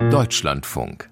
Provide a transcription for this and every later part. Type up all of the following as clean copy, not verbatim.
Deutschlandfunk.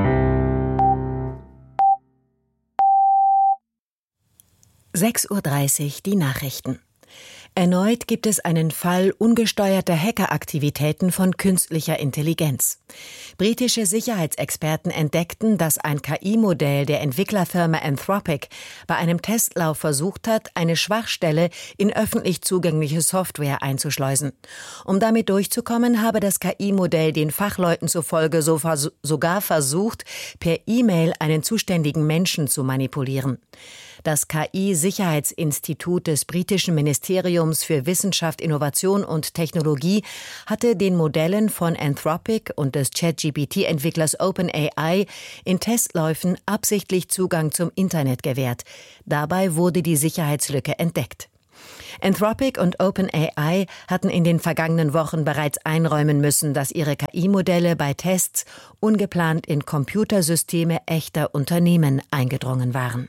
(6:30 Uhr) die Nachrichten. Erneut gibt es einen Fall ungesteuerter Hackeraktivitäten von künstlicher Intelligenz. Britische Sicherheitsexperten entdeckten, dass ein KI-Modell der Entwicklerfirma Anthropic bei einem Testlauf versucht hat, eine Schwachstelle in öffentlich zugängliche Software einzuschleusen. Um damit durchzukommen, habe das KI-Modell den Fachleuten zufolge sogar versucht, per E-Mail einen zuständigen Menschen zu manipulieren. Das KI-Sicherheitsinstitut des britischen Ministeriums für Wissenschaft, Innovation und Technologie hatte den Modellen von Anthropic und des ChatGPT-Entwicklers OpenAI in Testläufen absichtlich Zugang zum Internet gewährt. Dabei wurde die Sicherheitslücke entdeckt. Anthropic und OpenAI hatten in den vergangenen Wochen bereits einräumen müssen, dass ihre KI-Modelle bei Tests ungeplant in Computersysteme echter Unternehmen eingedrungen waren.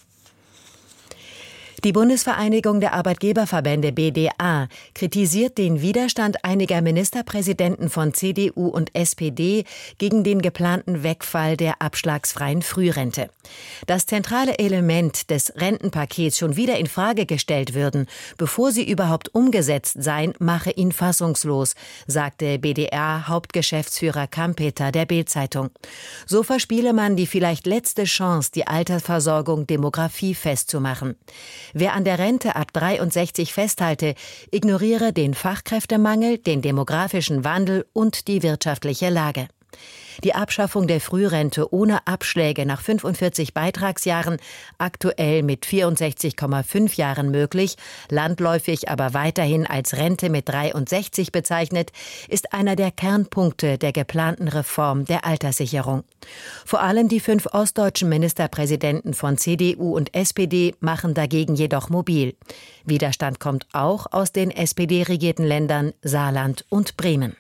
Die Bundesvereinigung der Arbeitgeberverbände BDA kritisiert den Widerstand einiger Ministerpräsidenten von CDU und SPD gegen den geplanten Wegfall der abschlagsfreien Frührente. Dass zentrale Element des Rentenpakets schon wieder in Frage gestellt würden, bevor sie überhaupt umgesetzt seien, mache ihn fassungslos, sagte BDA-Hauptgeschäftsführer Kampeter der Bild-Zeitung. So verspiele man die vielleicht letzte Chance, die Altersversorgung demografiefest zu machen. Wer an der Rente ab 63 festhalte, ignoriere den Fachkräftemangel, den demografischen Wandel und die wirtschaftliche Lage. Die Abschaffung der Frührente ohne Abschläge nach 45 Beitragsjahren, aktuell mit 64,5 Jahren möglich, landläufig aber weiterhin als Rente mit 63 bezeichnet, ist einer der Kernpunkte der geplanten Reform der Alterssicherung. Vor allem die 5 ostdeutschen Ministerpräsidenten von CDU und SPD machen dagegen jedoch mobil. Widerstand kommt auch aus den SPD-regierten Ländern Saarland und Bremen.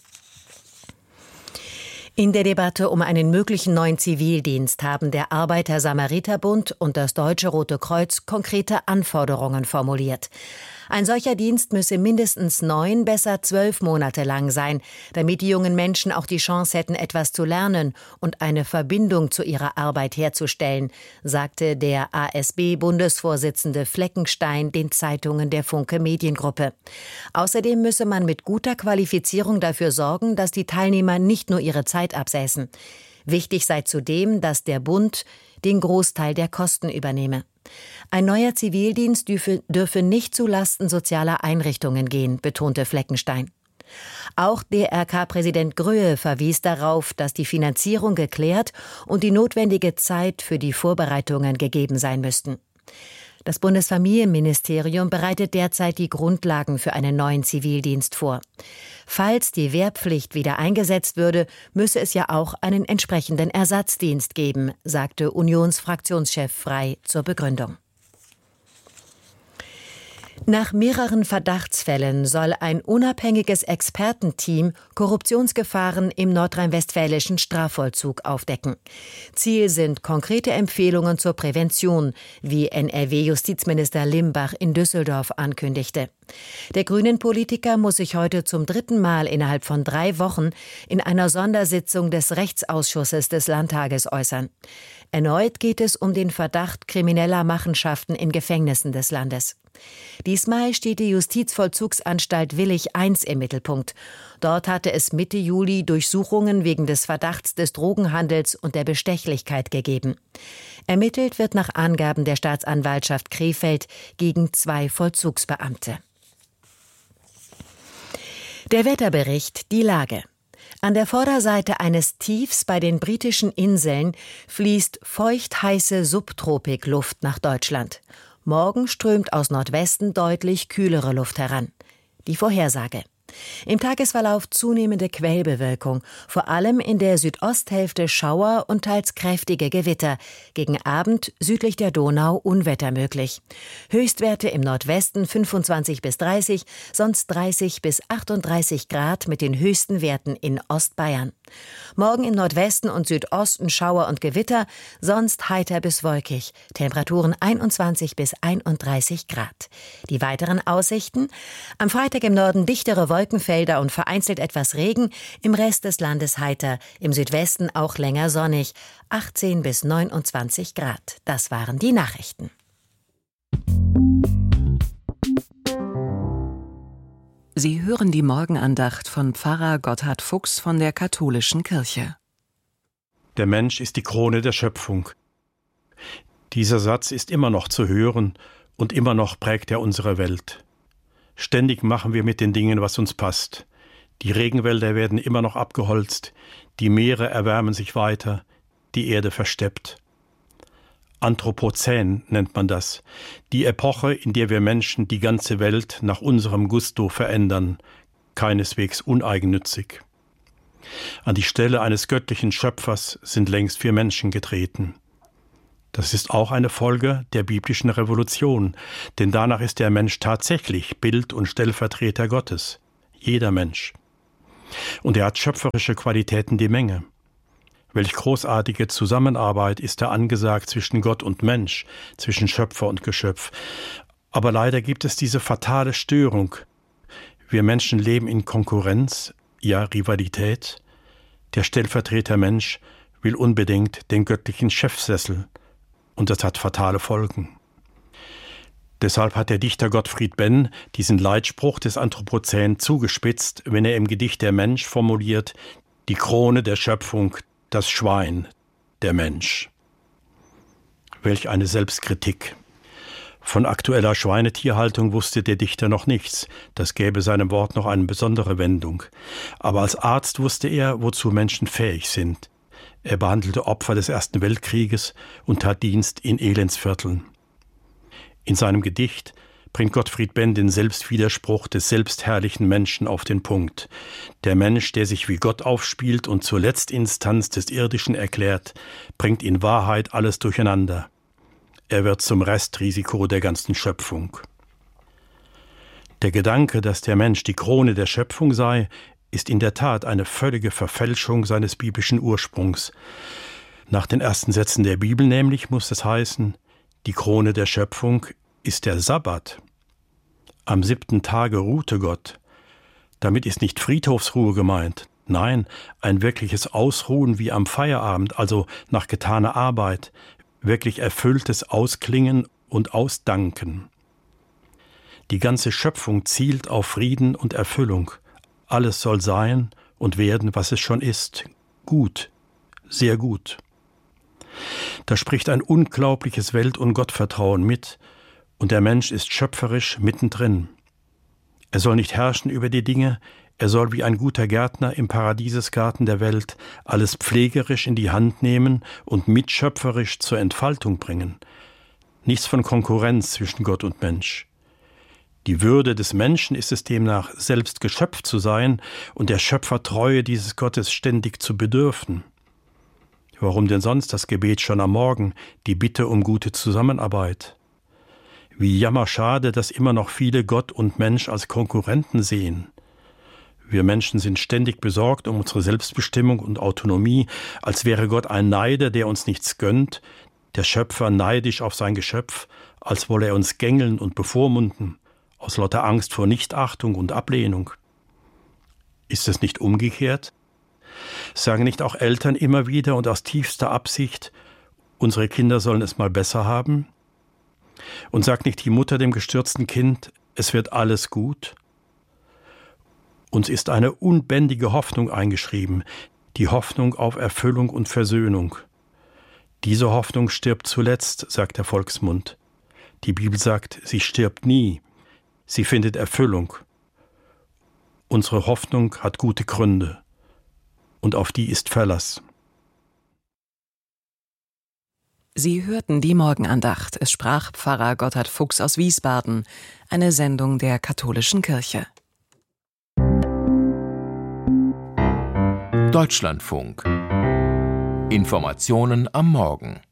In der Debatte um einen möglichen neuen Zivildienst haben der Arbeiter-Samariter-Bund und das Deutsche Rote Kreuz konkrete Anforderungen formuliert. Ein solcher Dienst müsse mindestens 9, besser 12 Monate lang sein, damit die jungen Menschen auch die Chance hätten, etwas zu lernen und eine Verbindung zu ihrer Arbeit herzustellen, sagte der ASB-Bundesvorsitzende Fleckenstein den Zeitungen der Funke Mediengruppe. Außerdem müsse man mit guter Qualifizierung dafür sorgen, dass die Teilnehmer nicht nur ihre Zeit absäßen. Wichtig sei zudem, dass der Bund den Großteil der Kosten übernehme. Ein neuer Zivildienst dürfe nicht zulasten sozialer Einrichtungen gehen, betonte Fleckenstein. Auch DRK-Präsident Gröhe verwies darauf, dass die Finanzierung geklärt und die notwendige Zeit für die Vorbereitungen gegeben sein müssten. Das Bundesfamilienministerium bereitet derzeit die Grundlagen für einen neuen Zivildienst vor. Falls die Wehrpflicht wieder eingesetzt würde, müsse es ja auch einen entsprechenden Ersatzdienst geben, sagte Unionsfraktionschef Frey zur Begründung. Nach mehreren Verdachtsfällen soll ein unabhängiges Expertenteam Korruptionsgefahren im nordrhein-westfälischen Strafvollzug aufdecken. Ziel sind konkrete Empfehlungen zur Prävention, wie NRW-Justizminister Limbach in Düsseldorf ankündigte. Der Grünen-Politiker muss sich heute zum 3. Mal innerhalb von 3 Wochen in einer Sondersitzung des Rechtsausschusses des Landtages äußern. Erneut geht es um den Verdacht krimineller Machenschaften in Gefängnissen des Landes. Diesmal steht die Justizvollzugsanstalt Willich I im Mittelpunkt. Dort hatte es Mitte Juli Durchsuchungen wegen des Verdachts des Drogenhandels und der Bestechlichkeit gegeben. Ermittelt wird nach Angaben der Staatsanwaltschaft Krefeld gegen 2 Vollzugsbeamte. Der Wetterbericht, die Lage. An der Vorderseite eines Tiefs bei den britischen Inseln fließt feucht-heiße Subtropikluft nach Deutschland. Morgen strömt aus Nordwesten deutlich kühlere Luft heran. Die Vorhersage. Im Tagesverlauf zunehmende Quellbewölkung, vor allem in der Südosthälfte Schauer und teils kräftige Gewitter. Gegen Abend südlich der Donau Unwetter möglich. Höchstwerte im Nordwesten 25 bis 30, sonst 30 bis 38 Grad mit den höchsten Werten in Ostbayern. Morgen im Nordwesten und Südosten Schauer und Gewitter, sonst heiter bis wolkig. Temperaturen 21 bis 31 Grad. Die weiteren Aussichten: Am Freitag im Norden dichtere Wolken Wolkenfelder und vereinzelt etwas Regen, im Rest des Landes heiter, im Südwesten auch länger sonnig, 18 bis 29 Grad. Das waren die Nachrichten. Sie hören die Morgenandacht von Pfarrer Gotthard Fuchs von der Katholischen Kirche. Der Mensch ist die Krone der Schöpfung. Dieser Satz ist immer noch zu hören und immer noch prägt er unsere Welt. Ständig machen wir mit den Dingen, was uns passt. Die Regenwälder werden immer noch abgeholzt, die Meere erwärmen sich weiter, die Erde versteppt. Anthropozän nennt man das, die Epoche, in der wir Menschen die ganze Welt nach unserem Gusto verändern, keineswegs uneigennützig. An die Stelle eines göttlichen Schöpfers sind längst wir Menschen getreten. Das ist auch eine Folge der biblischen Revolution, denn danach ist der Mensch tatsächlich Bild und Stellvertreter Gottes, jeder Mensch. Und er hat schöpferische Qualitäten die Menge. Welch großartige Zusammenarbeit ist da angesagt zwischen Gott und Mensch, zwischen Schöpfer und Geschöpf. Aber leider gibt es diese fatale Störung. Wir Menschen leben in Konkurrenz, ja Rivalität. Der Stellvertreter Mensch will unbedingt den göttlichen Chefsessel. Und das hat fatale Folgen. Deshalb hat der Dichter Gottfried Benn diesen Leitspruch des Anthropozän zugespitzt, wenn er im Gedicht Der Mensch formuliert: Die Krone der Schöpfung, das Schwein, der Mensch. Welch eine Selbstkritik. Von aktueller Schweinetierhaltung wusste der Dichter noch nichts, das gäbe seinem Wort noch eine besondere Wendung. Aber als Arzt wusste er, wozu Menschen fähig sind. Er behandelte Opfer des Ersten Weltkrieges und tat Dienst in Elendsvierteln. In seinem Gedicht bringt Gottfried Benn den Selbstwiderspruch des selbstherrlichen Menschen auf den Punkt. Der Mensch, der sich wie Gott aufspielt und zur Letztinstanz des Irdischen erklärt, bringt in Wahrheit alles durcheinander. Er wird zum Restrisiko der ganzen Schöpfung. Der Gedanke, dass der Mensch die Krone der Schöpfung sei, ist in der Tat eine völlige Verfälschung seines biblischen Ursprungs. Nach den ersten Sätzen der Bibel nämlich muss es heißen: Die Krone der Schöpfung ist der Sabbat. Am 7. Tage ruhte Gott. Damit ist nicht Friedhofsruhe gemeint. Nein, ein wirkliches Ausruhen wie am Feierabend, also nach getaner Arbeit, wirklich erfülltes Ausklingen und Ausdanken. Die ganze Schöpfung zielt auf Frieden und Erfüllung. Alles soll sein und werden, was es schon ist. Gut, sehr gut. Da spricht ein unglaubliches Welt- und Gottvertrauen mit, und der Mensch ist schöpferisch mittendrin. Er soll nicht herrschen über die Dinge, er soll wie ein guter Gärtner im Paradiesesgarten der Welt alles pflegerisch in die Hand nehmen und mitschöpferisch zur Entfaltung bringen. Nichts von Konkurrenz zwischen Gott und Mensch. Die Würde des Menschen ist es demnach, selbst geschöpft zu sein und der Schöpfertreue dieses Gottes ständig zu bedürfen. Warum denn sonst das Gebet schon am Morgen, die Bitte um gute Zusammenarbeit? Wie jammerschade, dass immer noch viele Gott und Mensch als Konkurrenten sehen. Wir Menschen sind ständig besorgt um unsere Selbstbestimmung und Autonomie, als wäre Gott ein Neider, der uns nichts gönnt, der Schöpfer neidisch auf sein Geschöpf, als wolle er uns gängeln und bevormunden, aus lauter Angst vor Nichtachtung und Ablehnung. Ist es nicht umgekehrt? Sagen nicht auch Eltern immer wieder und aus tiefster Absicht, unsere Kinder sollen es mal besser haben? Und sagt nicht die Mutter dem gestürzten Kind, es wird alles gut? Uns ist eine unbändige Hoffnung eingeschrieben, die Hoffnung auf Erfüllung und Versöhnung. Diese Hoffnung stirbt zuletzt, sagt der Volksmund. Die Bibel sagt, sie stirbt nie, sie findet Erfüllung. Unsere Hoffnung hat gute Gründe und auf die ist Verlass. Sie hörten die Morgenandacht. Es sprach Pfarrer Gotthard Fuchs aus Wiesbaden, eine Sendung der Katholischen Kirche. Deutschlandfunk. Informationen am Morgen.